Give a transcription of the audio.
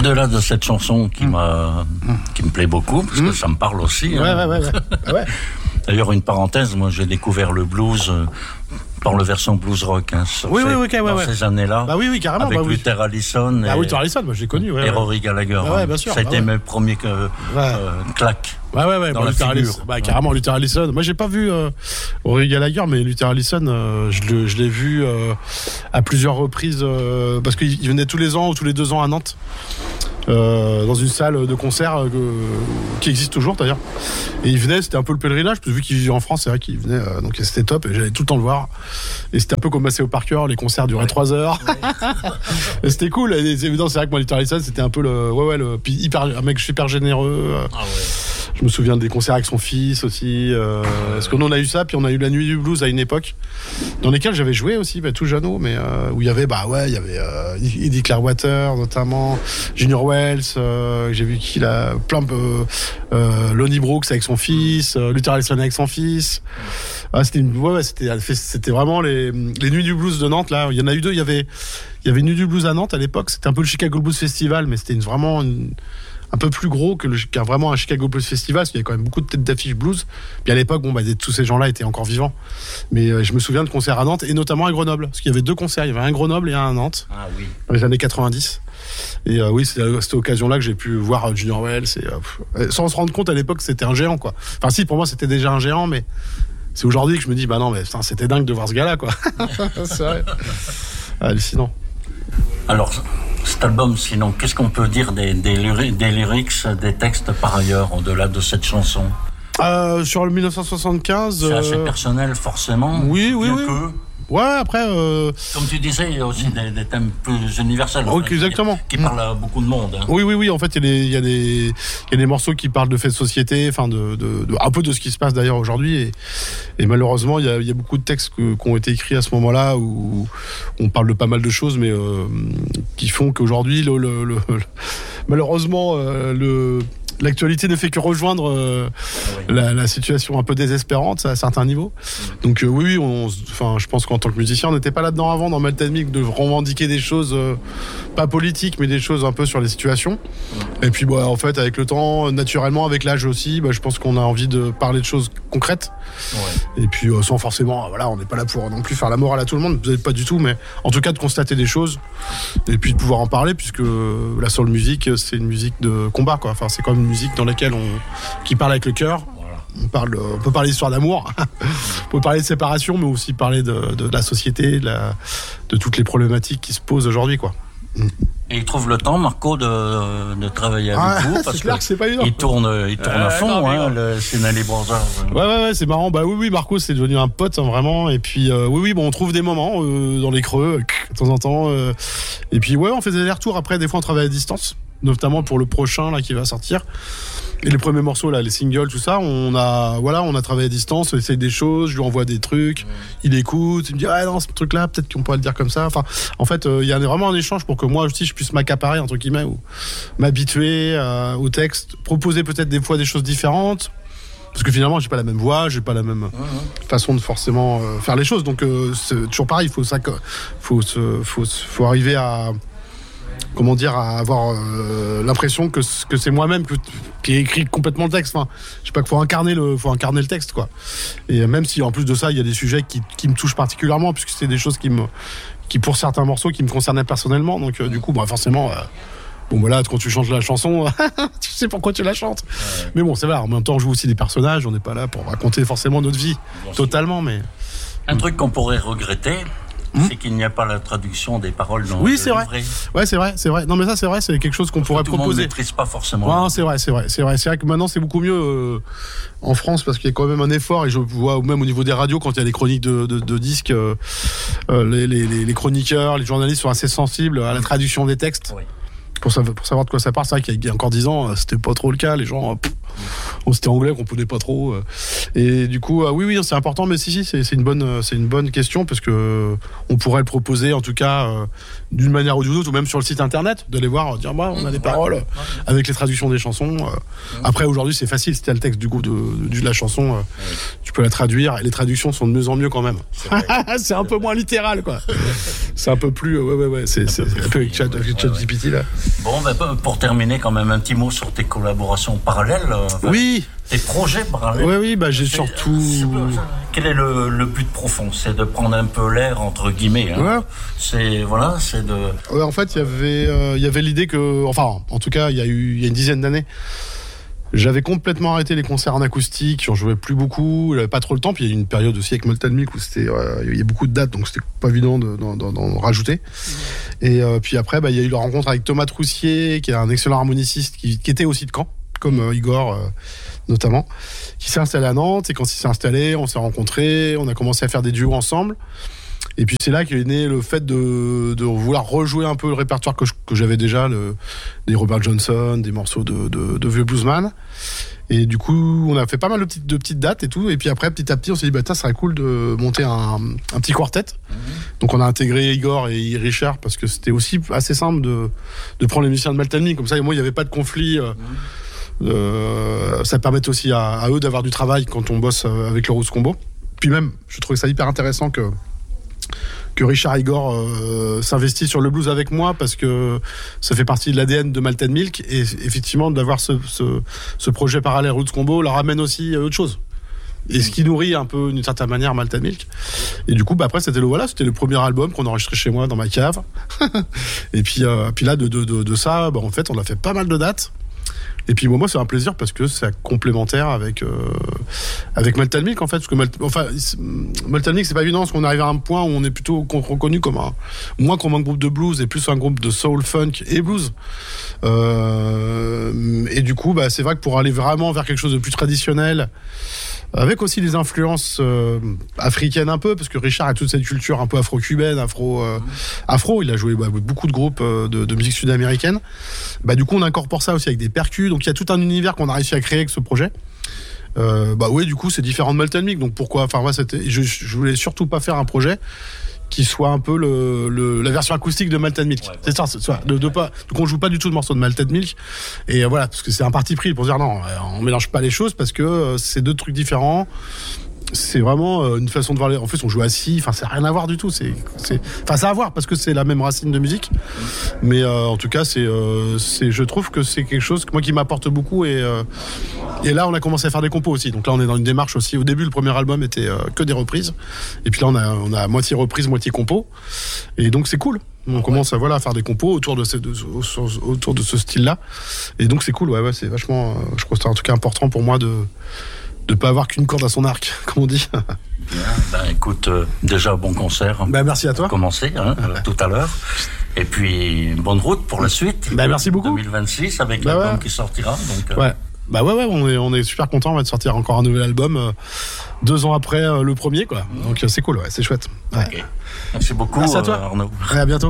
Au-delà de cette chanson qui me plaît beaucoup, parce que ça me parle aussi. Ouais. D'ailleurs, une parenthèse, moi j'ai découvert le blues par le version blues rock. Ces années-là. Bah oui, carrément. Avec Luther Allison. Luther Allison, moi j'ai connu. Et Rory Gallagher. Bien sûr. Ça a été mes premiers claques. Dans Luther Allison. Carrément, Luther Allison. Moi j'ai pas vu Rory Gallagher, mais Luther Allison, je l'ai vu à plusieurs reprises, parce qu'il venait tous les ans ou tous les 2 ans à Nantes. Dans une salle de concert qui existe toujours d'ailleurs, et il venait, c'était un peu le pèlerinage parce que vu qu'il vivait en France, c'est vrai qu'il venait, donc c'était top et j'allais tout le temps le voir, et c'était un peu comme Maceo Parker, les concerts duraient 3 heures. Et c'était cool, et c'est vrai que moi Luther Allison c'était un peu puis un mec super généreux. Je me souviens des concerts avec son fils aussi, parce qu'on a eu ça, puis on a eu la nuit du blues à une époque dans lesquelles j'avais joué aussi, tout jeune, mais où il y avait Eddie Clearwater notamment, Junior Wells, j'ai vu qu'il a plein de Lonnie Brooks avec son fils, Luther Allison avec son fils. C'était vraiment les nuits du blues de Nantes là. Il y en a eu 2. Il y avait Nuit du blues à Nantes à l'époque. C'était un peu le Chicago Blues Festival, mais c'était vraiment un peu plus gros qu'un vraiment un Chicago Blues Festival, parce qu'il y avait quand même beaucoup de têtes d'affiches blues. Puis à l'époque, tous ces gens-là étaient encore vivants. Mais je me souviin de concerts à Nantes, et notamment à Grenoble, parce qu'il y avait 2 concerts. Il y avait un à Grenoble et un à Nantes, dans les années 90. Et c'était à cette occasion-là que j'ai pu voir Junior Wells, sans se rendre compte à l'époque que c'était un géant, quoi. Enfin si, pour moi c'était déjà un géant, mais c'est aujourd'hui que je me dis, c'était dingue de voir ce gars-là, quoi. C'est vrai. Hallucinant. Alors, cet album, sinon, qu'est-ce qu'on peut dire des lyrics, des textes par ailleurs, au-delà de cette chanson? Sur le 1975... C'est assez personnel, forcément. Oui. Ouais, après... Comme tu disais, il y a aussi des thèmes plus universels. Exactement. Qui parlent à beaucoup de monde. Hein. Oui. En fait, il y a des morceaux qui parlent de faits de société, enfin, un peu de ce qui se passe d'ailleurs aujourd'hui. Et malheureusement, il y a beaucoup de textes qui ont été écrits à ce moment-là où on parle de pas mal de choses, mais qui font qu'aujourd'hui, malheureusement, l'actualité ne fait que rejoindre la situation un peu désespérante à certains niveaux. Donc je pense qu'en tant que musicien, on n'était pas là-dedans avant, dans Melted Mix, de revendiquer des choses pas politiques, mais des choses un peu sur les situations. Et puis en fait, avec le temps, naturellement, avec l'âge aussi, je pense qu'on a envie de parler de choses concrètes. Et puis sans forcément, on n'est pas là pour non plus faire la morale à tout le monde, vous n'êtes pas du tout, mais en tout cas de constater des choses et puis de pouvoir en parler, puisque la soul music, c'est une musique de combat, quoi. Enfin, c'est comme une musique dans laquelle qui parle avec le cœur. On peut parler d'histoire d'amour, on peut parler de séparation, mais aussi parler de la société, de toutes les problématiques qui se posent aujourd'hui, quoi. Et il trouve le temps, Marco, de travailler avec vous, parce que c'est pas évident. Il tourne à fond, le Sinelli Brothers. Ouais, c'est marrant. Oui, Marco, c'est devenu un pote, vraiment. Et puis, on trouve des moments dans les creux, de temps en temps. Et puis, on fait des allers-retours. Après, des fois, on travaille à distance, notamment pour le prochain là qui va sortir. Et les premiers morceaux là, les singles, tout ça, on a travaillé à distance, on essaye des choses, je lui envoie des trucs, il écoute, il me dit non, ce truc là, peut-être qu'on pourrait le dire comme ça. Enfin, en fait, il y a vraiment un échange pour que moi aussi je puisse m'accaparer entre guillemets ou m'habituer au texte, proposer peut-être des fois des choses différentes. Parce que finalement, j'ai pas la même voix, j'ai pas la même façon de forcément faire les choses. Donc c'est toujours pareil, faut arriver à avoir l'impression que c'est moi-même qui ai écrit complètement le texte. Enfin, je sais pas, qu'il faut incarner le texte, quoi. Et même si en plus de ça, il y a des sujets qui me touchent particulièrement, puisque c'est des choses qui pour certains morceaux qui me concernaient personnellement. Donc du coup, forcément. Quand tu chantes la chanson, tu sais pourquoi tu la chantes. Ouais. Mais c'est vrai, en même temps, on joue aussi des personnages, on n'est pas là pour raconter forcément notre vie totalement, mais... Un truc qu'on pourrait regretter, c'est qu'il n'y a pas la traduction des paroles dans le livret. Ouais, c'est vrai. Non, mais ça, c'est vrai, c'est quelque chose qu'on pourrait proposer. Tout le monde ne maîtrise pas forcément. Ouais, c'est vrai que maintenant, c'est beaucoup mieux en France, parce qu'il y a quand même un effort, et je vois même au niveau des radios, quand il y a des chroniques de disques, les chroniqueurs, les journalistes sont assez sensibles à la traduction des textes. Oui. Pour savoir de quoi ça parle. C'est vrai qu'il y a encore 10 ans, c'était pas trop le cas. Les gens C'était anglais qu'on comprenait pas trop. Et du coup, oui, c'est important, mais si, c'est une bonne question parce que on pourrait le proposer, en tout cas, d'une manière ou d'une autre, ou même sur le site internet, d'aller voir, dire, on a des paroles avec les traductions des chansons. Après, aujourd'hui, c'est facile, si t'as le texte du coup de la chanson, tu peux la traduire, et les traductions sont de mieux en mieux quand même. C'est un peu moins littéral, quoi. C'est un peu plus, c'est un peu avec ChatGPT, là. Bon, pour terminer, quand même, un petit mot sur tes collaborations parallèles. Oui. Tes projets parallèles. Oui, j'ai surtout. Quel est le but profond? C'est de prendre un peu l'air, entre guillemets. Hein. Ouais. C'est de. Ouais, en fait, il y avait l'idée que, enfin, en tout cas, il y a une dizaine d'années, j'avais complètement arrêté les concerts en acoustique, j'en jouais plus beaucoup, j'avais pas trop le temps, puis il y a eu une période aussi avec Malta Milk où il y a beaucoup de dates, donc c'était pas évident d'en rajouter. Et puis après, il y a eu la rencontre avec Thomas Troussier, qui est un excellent harmoniciste, qui était aussi de Caen, comme Igor notamment, qui s'est installé à Nantes, et quand il s'est installé, on s'est rencontrés, on a commencé à faire des duos ensemble. Et puis c'est là qu'est né le fait de vouloir rejouer un peu le répertoire que j'avais déjà, des Robert Johnson, des morceaux de vieux bluesman. Et du coup, on a fait pas mal de petites dates et tout. Et puis après, petit à petit, on s'est dit, ça serait cool de monter un petit quartet. Donc on a intégré Igor et Richard parce que c'était aussi assez simple de prendre les musiciens de Malta Milk. Comme ça, moi, il n'y avait pas de conflit. Ça permet aussi à eux d'avoir du travail quand on bosse avec le Roots Combo. Puis même, je trouvais ça hyper intéressant que Richard Igor s'investisse sur le blues avec moi parce que ça fait partie de l'ADN de Malta Milk, et effectivement d'avoir ce projet parallèle Roots Combo leur amène aussi autre chose, et ce qui nourrit un peu d'une certaine manière Malta Milk. Et du coup après c'était le premier album qu'on a enregistré chez moi dans ma cave. Et puis là de ça en fait on a fait pas mal de dates. Et puis moi c'est un plaisir parce que c'est complémentaire avec Malta Milk en fait, parce que Malta Milk c'est pas évident parce qu'on arrive à un point où on est plutôt reconnu comme moins comme un groupe de blues et plus un groupe de soul, funk et blues. Et du coup c'est vrai que pour aller vraiment vers quelque chose de plus traditionnel, avec aussi des influences africaines un peu, parce que Richard a toute cette culture un peu afro-cubaine, afro, il a joué avec beaucoup de groupes de musique sud-américaine. Du coup on incorpore ça aussi avec des percus, donc il y a tout un univers qu'on a réussi à créer avec ce projet. Du coup c'est différent de Malta Milk, donc pourquoi, je voulais surtout pas faire un projet qui soit un peu la version acoustique de Malta Milk. Ouais, c'est ça. Donc on joue pas du tout de morceaux de Malta Milk. Et voilà, parce que c'est un parti pris pour dire non, on mélange pas les choses parce que c'est deux trucs différents. C'est vraiment une façon de voir en fait on joue assis, ça n'a rien à voir du tout, ça a à voir parce que c'est la même racine de musique, mais en tout cas je trouve que c'est quelque chose moi qui m'apporte beaucoup, et là on a commencé à faire des compos aussi, donc là on est dans une démarche aussi. Au début le premier album était que des reprises, et puis là on a moitié reprise moitié compo, et donc c'est cool. On commence à faire des compos autour de ce style-là, et donc c'est cool. C'est vachement, je trouve que c'est un truc important pour moi de pas avoir qu'une corde à son arc, comme on dit. Bien, écoute, déjà bon concert. Merci à toi. Pour commencer tout à l'heure. Et puis bonne route pour la suite. Merci beaucoup. 2026 avec l'album qui sortira. Donc, on est super content, on va sortir encore un nouvel album 2 ans après le premier, quoi. Donc c'est cool, c'est chouette. Okay. Merci beaucoup, Merci à toi. Arnaud. À bientôt.